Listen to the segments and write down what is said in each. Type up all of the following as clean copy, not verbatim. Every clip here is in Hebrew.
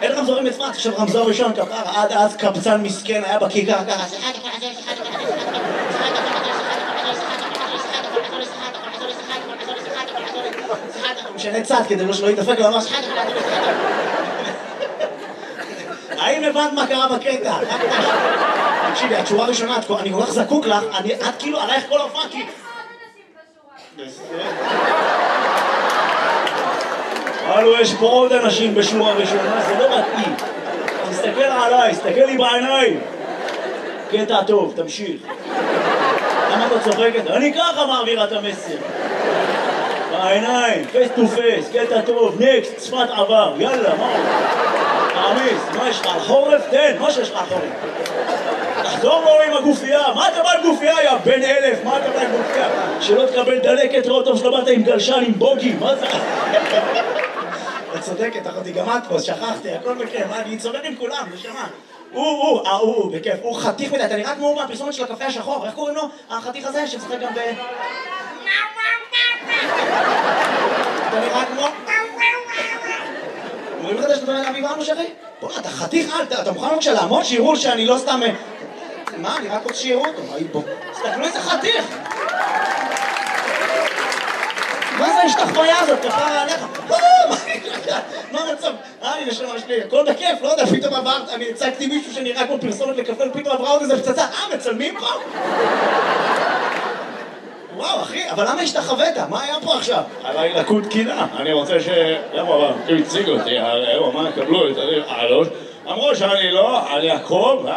אין רמזורים בצפת, עכשיו רמזור ראשון כפרה, עד אז קבצן מסכן היה בכיכר ככה. משנה צד כדי שלא יתדפק לו ממש. האם הבנת מה קרה בקטע? תקשיבי, התשורה הראשונה, אני כל כך זקוק לך, את כאילו עלייך כל ההופעה כי... הלו, יש פה עוד אנשים בשורה ראשונה, זה לא מתאים. תסתכל עליי, תסתכל לי בעיניים. קטע טוב, תמשיך. למה אתה צוחקת? אני ככה מעבירה את המסר. בעיניים, פייס טו פייס, קטע טוב, נקסט, צפת עבר, יאללה, מה? תעמיס, מה יש לך? חורף? תן, מה שיש לך חורף? תחזור לו עם הגופייה, מה אתה בא עם גופייה, יא בן 1000, מה אתה בא עם גופייה? שלא תקבל דלקת, ראות טוב שלא באת עם גלשן, עם בוגי, מה זה? את צודקת, אחותי, גם את פה, שכחתי, הכל בכיף, אני צודק עם כולם, נשמה. הוא, בכיף, הוא חתיך מדי, אתה נראה כמו מהפרסומת של הקפה השחור, איך קוראים לו? החתיך הזה שמשחק גם ב... אתה נראה כמו... אומרים לך שאתה באמת אביב עמוש אחי? בוא, אתה חתיך אתה מוכן בבקשה לעמוד שיראו שאני לא סתם... מה, אני רק רוצה שיראו אותו, בוא. תסתכלו איזה חתיך! מה זה השתחוויה הזאת? כפרה עליך? מה המצב? אני נשמה שלי, הכל בכיף, לא יודע, פתאום עברת, אני הצגתי מישהו שנראה כמו פרסומת לקפה, פתאום עברה עוד איזה פצצה, מצלמים פה? וואו, אחי, אבל למה השתחווית? מה היה פה עכשיו? עליי לקות קינה, אני רוצה ש... למה, הוא הציג אותי, הוא אמר, קבלו את העלות, אמרו שאני לא, אני אקרוב,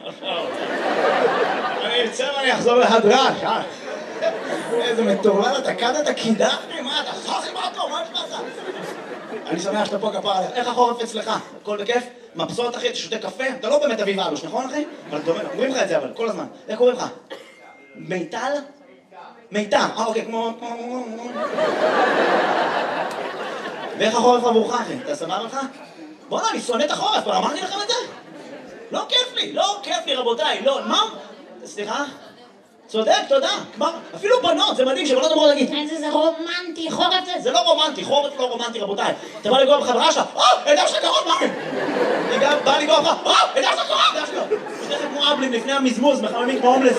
אני אצא ואני אחזור להדרש, איזה מטורלל, אתה קד את הקידה? מה, אתה סחי מה אותו? מה יש לך? אני שמח שאתה פה כפרה עליך. איך החורף אצלך? הכל בכיף? מבסוט אחי, אתה שותה קפה? אתה לא באמת אביב אלוש, נכון אחי? אבל אתה אומרים לך את זה אבל, כל הזמן. איך קוראים לך? מיטל? מיטל, אוקיי, כמו... ואיך החורף עבורך אחי? אתה סבבה לך? בוא'נה, אני שונא את החורף, אבל אמרתי לכם את זה? לא כיף לי רבותיי, לא, מה? סליחה? צודק, תודה, כבר, אפילו בנות, זה מדהים שבנות אמרו להגיד איזה רומנטי, חורף זה, זה לא רומנטי, חורף לא רומנטי רבותיי. אתה בא לגוע בחברה שלך, ידע שלך קרוב, מה? אני גם בא לגוע לך, ידע שלך קרוב, ידע שלך. זה כמו אבלים לפני המזמוז, מחממים כמו הומלס.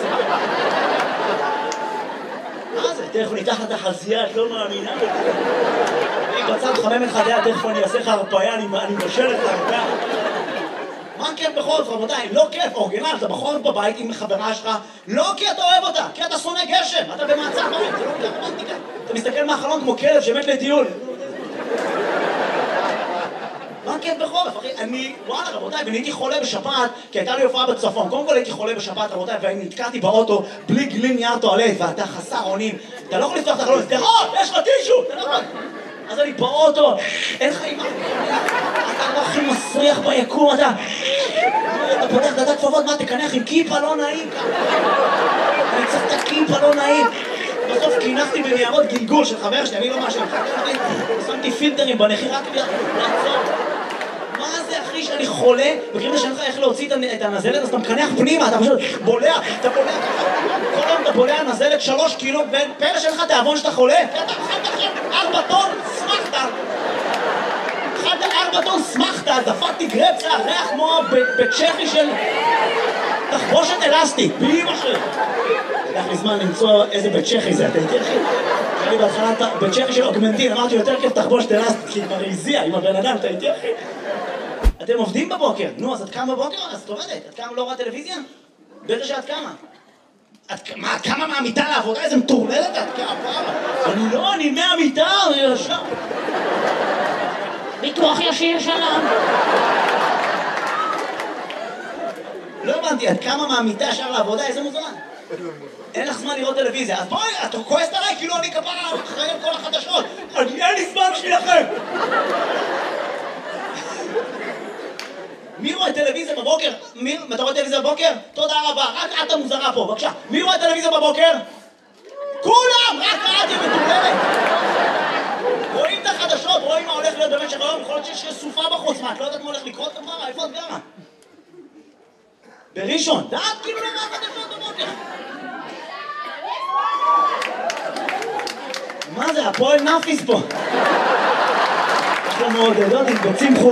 מה זה? תכף ניתח את החזייה, את לא מאמינה. אני בצד חמם את חדיה, תכף אני אעשה לך הרפאיה, אני מבשל את הרפאיה. מה כיף בחורף, רבותיי? לא כיף, אורגינל, אתה בחורף בבית עם חברה שלך, לא כי אתה אוהב אותה, כי אתה שונא גשם, אתה במעצר בית, זה לא רומנטיקה. אתה מסתכל מהחלון כמו כלב שמת לטיול. מה כיף בחורף, אחי? וואלה, רבותיי, ואני הייתי חולה בשפעת, כי הייתה לי הופעה בצפון. קודם כל הייתי חולה בשפעת, רבותיי, ואני נתקעתי באוטו בלי גלין נייר טואלט, ואתה חסר אונים. אתה לא יכול לפתוח את החלון, יש לך טישו, אתה לא יכול. אז אני באוטו, אין לך אימא. אתה לא הכי מסריח ביקום, אתה פותח דעת כפפות, מה תקנח עם כיפה לא נעים ככה. אני צריך את הכיפה לא נעים. בסוף כינחתי בניירות גלגול של חבר שלי, אני לא משהו. שמתי פילטרים בנחי רק לעצור. מה זה אחי שאני חולה? בקריב שאין לך איך להוציא את הנזלת, אז אתה מקנח פנימה, אתה פשוט בולע, אתה בולע ככה. כל יום אתה בולע נזלת 3 קילו, ופלא שאין לך תיאבון שאתה חולה. אתה אכלת עכשיו 4 טון, סמכת. אכלת 4 טון, סמכת, דפקתי גרפסה, ריח כמו בצ'כי של תחבושת אלסטית, באמא שלי. לקח לי זמן למצוא איזה בצ'כי זה, אתה איתי אחי? אני בהתחלה בצ'כי של אוגמנטין, אמרתי יותר כיף תחבושת אלסטית, כי היא כבר הזיעה עם הבן אדם, אתה איתי אחי? אתם עובדים בבוקר, נו, אז את קמה בבוקר? אז את עובדת, את קמה לא רואה טלוויזיה? בטח שאת קמה. את קמה מהמיטה לעבודה, איזה מטורללת את קמה? אני מהמיטה, אני ישר. ביטוח ישיר שלום. לא הבנתי, את קמה מהמיטה ישר לעבודה, איזה מוזמן? אין לך זמן לראות טלוויזיה, אז בואי, את כועסת עליי, כאילו אני כפרה אחרי כל החדשות. אין לי זמן בשבילכם. מי רואה טלוויזיה בבוקר? אתה רואה טלוויזיה בבוקר? תודה רבה, רק את המוזרה פה, בבקשה. מי רואה טלוויזיה בבוקר? כולם! רק את היא מטורללת! רואים את החדשות, רואים מה הולך להיות במשך היום, יכול להיות שיש סופה בחוץ, מה? את לא יודעת מה הולך לקרות כפרה? איפה את גרה? בראשון, דעת כאילו למה החדשות בבוקר? מה זה? הפועל נאפיס פה! אנחנו מעודדות עם ביצים